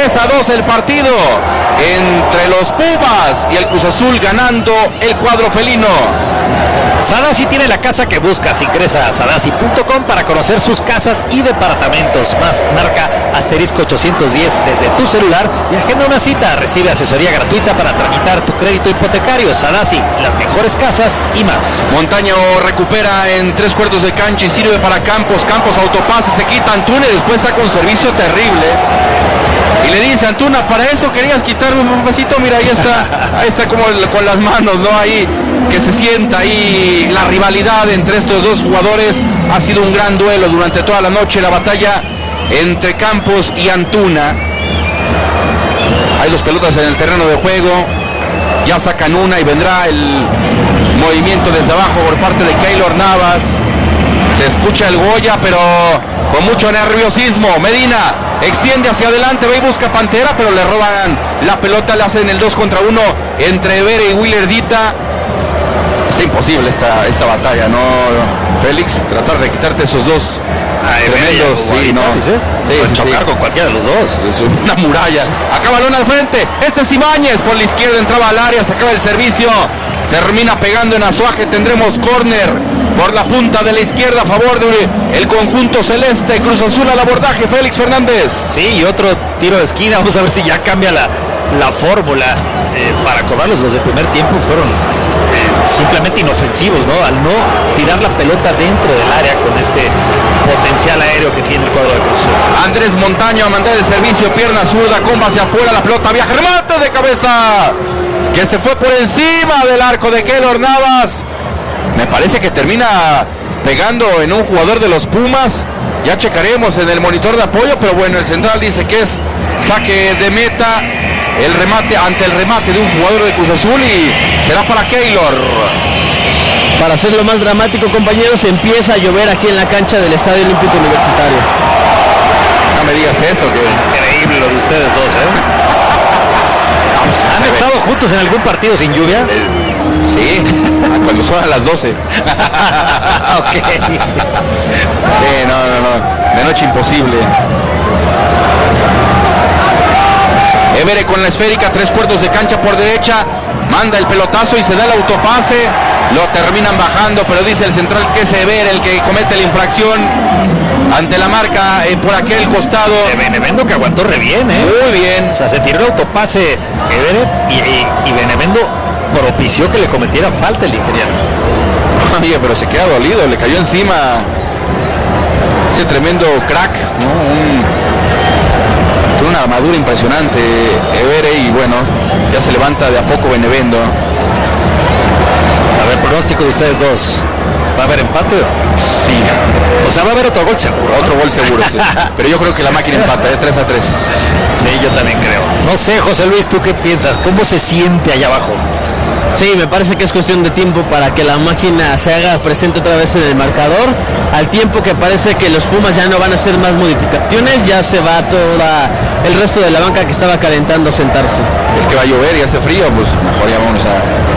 3-2 el partido entre los Pumas y el Cruz Azul, ganando el cuadro felino. Sadassi tiene la casa que buscas. Ingresa a sadassi.com para conocer sus casas y departamentos. Marca *810 desde tu celular y agenda una cita. Recibe asesoría gratuita para tramitar tu crédito hipotecario. Sadassi, las mejores casas y más. Montaño recupera en 3/4 de cancha y sirve para Campos. Campos autopase, se quita Antuna y después saca un servicio terrible. Y le dice: Antuna, para eso querías quitarme un pasito. Mira, ahí está como con las manos, ¿no? Ahí, que se sienta ahí la rivalidad entre estos dos jugadores. Ha sido un gran duelo durante toda la noche, la batalla entre Campos y Antuna. Hay dos pelotas en el terreno de juego. Ya sacan una y vendrá el movimiento desde abajo por parte de Keylor Navas. Se escucha el Goya, pero con mucho nerviosismo. Medina extiende hacia adelante, va y busca Pantera, pero le roban la pelota, le hacen el 2 contra 1 entre Evere y Willardita. Está imposible esta batalla, ¿no, Félix? Tratar de quitarte esos dos tremendos, sí, ¿no? ¿Dices? Sí, chocar con cualquiera de los dos. Es una muralla. Acá balón al frente. Este es Ibáñez por la izquierda, entraba al área, sacaba el servicio. Termina pegando en Azuaje. Tendremos córner por la punta de la izquierda a favor del conjunto celeste. Cruz Azul al abordaje, Félix Fernández. Sí, y otro tiro de esquina. Vamos a ver si ya cambia la fórmula. Para cobrarlos los del primer tiempo fueron simplemente inofensivos, ¿no? Al no tirar la pelota dentro del área con este potencial aéreo que tiene el cuadro de Cruz Azul. Andrés Montaño a mandar el servicio, pierna zurda, comba hacia afuera, la pelota viaja, remate de cabeza, que se fue por encima del arco de Keylor Navas. Me parece que termina pegando en un jugador de los Pumas. Ya checaremos en el monitor de apoyo, pero bueno, el central dice que es saque de meta. El remate ante el remate de un jugador de Cruz Azul y será para Keylor. Para hacerlo más dramático, compañeros, empieza a llover aquí en la cancha del Estadio Olímpico Universitario. No me digas eso, que increíble lo de ustedes dos, ¿Han estado juntos en algún partido sin lluvia? Sí, cuando son a las 12. Ok. Sí, no, de noche imposible. Evere con la esférica, 3/4 de cancha por derecha, manda el pelotazo y se da el autopase, lo terminan bajando, pero dice el central que es Evere el que comete la infracción ante la marca por aquel costado. De Benevendo, que aguantó re bien, Muy bien. O sea, se tiró el autopase Evere y Benevendo propició que le cometiera falta el ingeniero. Oye, pero se queda dolido, le cayó encima ese tremendo crack, ¿no? Tiene una armadura impresionante Evere y bueno, ya se levanta de a poco Benevendo. A ver, pronóstico de ustedes dos. ¿Va a haber empate? Sí. O sea, va a haber otro gol seguro. Otro gol seguro, sí. Pero yo creo que la máquina empata, 3-3. Sí, yo también creo. No sé, José Luis, ¿tú qué piensas? ¿Cómo se siente allá abajo? Sí, me parece que es cuestión de tiempo para que la máquina se haga presente otra vez en el marcador. Al tiempo que parece que los Pumas ya no van a hacer más modificaciones, ya se va toda el resto de la banca que estaba calentando a sentarse. Es que va a llover y hace frío, pues mejor ya vamos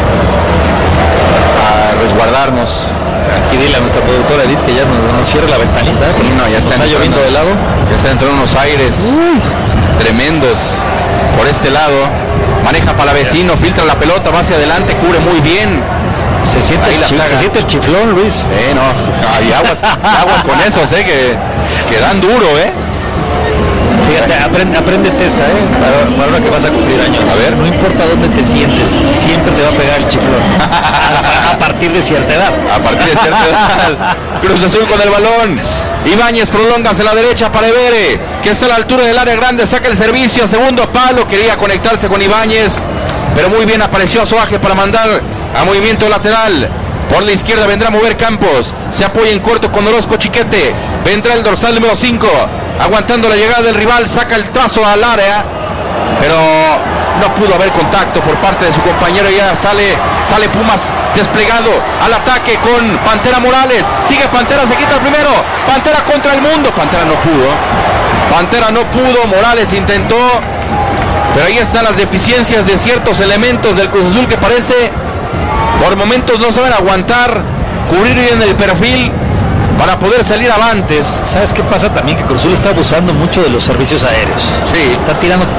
a resguardarnos. Aquí dile a nuestra productora Edith que ya nos cierre la ventanita. No, ya está lloviendo de lado. Ya está entrando unos aires tremendos por este lado. Maneja Palavecino, filtra la pelota, va hacia adelante, cubre muy bien. Se siente el chiflón, Luis. No, hay aguas con esos, que dan duro, Fíjate, aprende esta, para ahora que vas a cumplir años. A ver. No importa dónde te sientes, siempre te va a pegar el chiflón. A partir de cierta edad. A partir de cierta edad. Cruz Azul con el balón. Ibáñez prolonga hacia la derecha para Evere, que está a la altura del área grande, saca el servicio, segundo palo, quería conectarse con Ibáñez, pero muy bien apareció Azuaje para mandar a movimiento lateral. Por la izquierda vendrá a mover Campos, se apoya en corto con Orozco Chiquete, vendrá el dorsal número 5, aguantando la llegada del rival, saca el trazo al área, pero no pudo haber contacto por parte de su compañero. Ya sale Pumas desplegado al ataque con Pantera Morales, sigue Pantera, se quita el primero, Pantera contra el mundo, Pantera no pudo, Morales intentó, pero ahí están las deficiencias de ciertos elementos del Cruz Azul que parece por momentos no saben aguantar, cubrir bien el perfil para poder salir avantes. ¿Sabes qué pasa también? Que Cruz Azul está abusando mucho de los servicios aéreos. Sí. Está tirando